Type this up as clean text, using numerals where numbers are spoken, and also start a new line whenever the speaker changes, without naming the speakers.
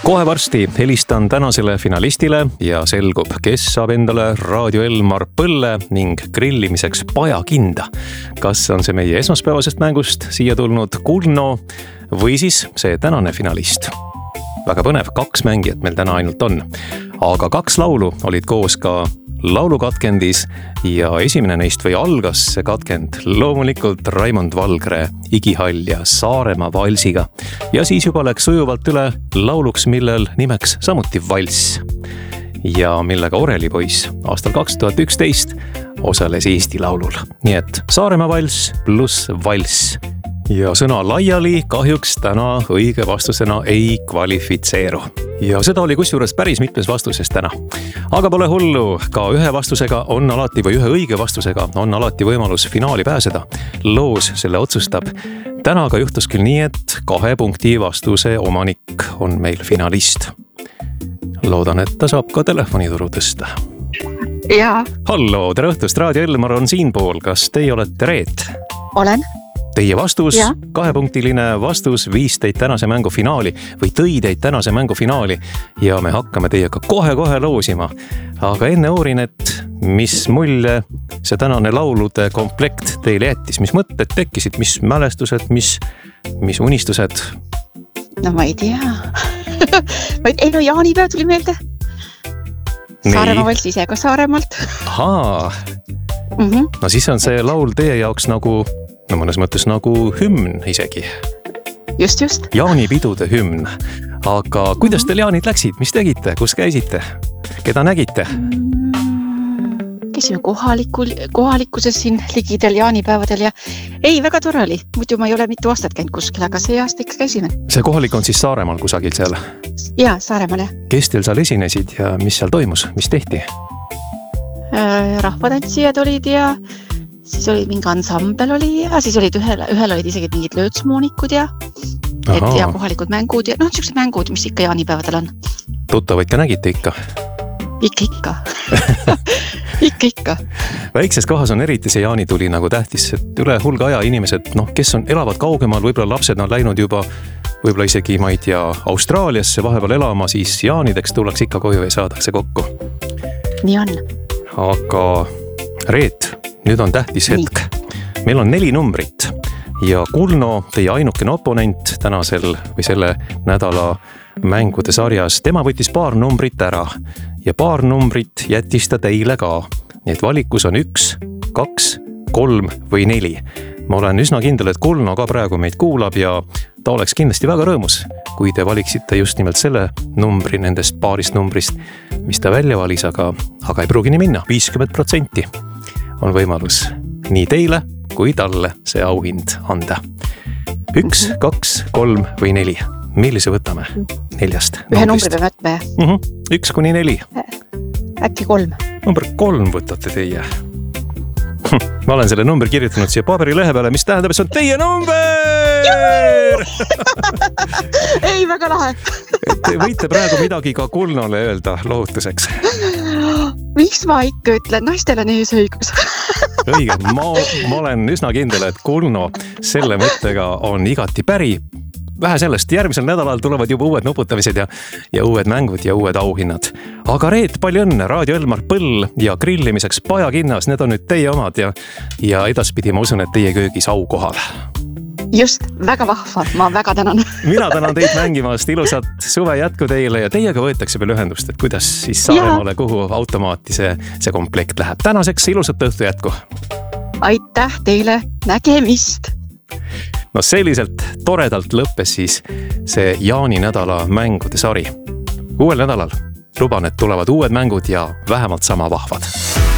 Kohe varsti helistan tänasele finalistile ja selgub, kes saab endale Raadio Elmar põlle ning grillimiseks pajakinda. Kas on see meie esmaspäevasest mängust siia tulnud Kulno või siis see tänane finalist? Väga põnev, 2 mängijat meil täna ainult on. Aga 2 laulu olid koos ka laulukatkendis ja esimene neist või algas see katkend loomulikult Raimond Valgre Igihall ja Saaremaa valsiga. Ja siis juba läks sujuvalt üle lauluks, millel nimeks samuti valss. Ja millega Oreli poiss aastal 2011 osales Eesti Laulul. Nii et Saaremaa valss pluss valss. Ja sõna laiali kahjuks täna õige vastusena ei kvalifitseeru. Ja seda oli kusjuures päris mitmes vastuses täna. Aga pole hullu, ka ühe vastusega on alati või ühe õige vastusega on alati võimalus finaali pääseda. Loos selle otsustab. Täna ka juhtus küll nii, et 2 punkti vastuse omanik on meil finalist. Loodan, et ta saab ka telefonituru tõsta.
Jaa.
Hallo, tere õhtust, Raadio Elmar on siinpool. Kas teie olete Reet?
Olen.
Teie vastus, 2-punktiline vastus, viis teid tänase mängu finaali või tõi teid tänase mängu finaali ja me hakkame teiega kohe loosima. Aga enne uurin, et mis mulje see tänane laulude komplekt teile jättis, mis mõtted tekkisid, mis mälestused, mis unistused?
No ma ei tea. Ei no jaanipäev tuli meelde. Saaremaa valss ise ka Saaremaalt.
Ahaa. No siis on see laul teie jaoks nagu... No mõnes mõttes nagu hümn isegi.
Just.
Jaanipidude hümn. Aga kuidas teil jaanid läksid? Mis tegite? Kus käisite? Keda nägite?
Käisime kohalikuses siin ligidel jaanipäevadel ja ei, väga tore oli. Muidu ma ei ole mitu aastat käinud kuskil, aga see aasta ikka käisime. See
kohalik on siis Saaremaal kusagil seal?
Jaa, Saaremaal jah.
Kes teil seal esinesid ja mis seal toimus? Mis tehti?
Rahvatantsijad olid ja... Siis oli mingi ansambel oli ja siis olid ühel olid isegi mingid löötsmoonikud ja kohalikud mängud ja niisugused mängud, mis ikka jaanipäevadel on.
Tuttavaid ka nägite ikka?
Ikka. Ikka.
Väikses kohas on eriti see jaanituli nagu tähtis, et üle hulga aja inimesed, kes elavad kaugemal, võib-olla lapsed on läinud juba võib-olla isegi, ma ei tea, Austraaliasse vahepeal elama, siis jaanideks tullakse ikka koju ja saadakse kokku.
Nii on.
Aga Reet, nüüd on tähtis hetk. Meil on 4 numbrit ja Kulno, teie ainukene oponent tänasel või selle nädala mängude sarjas, tema võttis 2 numbrit ära ja 2 numbrit jättis ta teile ka. Nii et valikus on 1, 2, 3 või 4. Ma olen üsna kindel, et Kulno ka praegu meid kuulab ja ta oleks kindlasti väga rõõmus, kui te valiksite just nimelt selle numbri nendest 2 numbrist, mis ta välja valis, aga ei pruugi nii minna, 50%. On võimalus nii teile kui talle see auhind anda. 1, 2, 3 või 4. Millise võtame 4?
Ühe numbri peame võtma.
1 kuni 4.
Äkki 3.
Number 3 võtate teie. Ma olen selle number kirjutanud siia paberilehe peale, mis tähendab, et see on teie number!
Ei, väga lahe.
Te võite praegu midagi ka Kulnole öelda lohutuseks.
Miks ma ikka ütlen, naistel on eesõigus?
Õige, ma olen üsna kindel, et Kulno selle mõttega on igati päri. Vähe sellest, järgmisel nädalal tulevad juba uued nuputamised ja uued mängud ja uued auhinnad. Aga Reet, palju õnne, Raadio Elmar põll ja grillimiseks pajakinnas, need on nüüd teie omad ja edaspidi ma usun, et teie köögis au kohal.
Just, väga vahva, ma väga tänan.
Mina tänan teid mängimast, ilusat suve jätku teile ja teiega võetakse veel ühendust, et kuidas siis Saaremaale, kuhu automaati see komplekt läheb. Tänaseks ilusat õhtu jätku.
Aitäh teile, nägemist!
No selliselt toredalt lõppes siis see jaani nädala mängude sari. Uuel nädalal luban, et tulevad uued mängud ja vähemalt sama vahvad.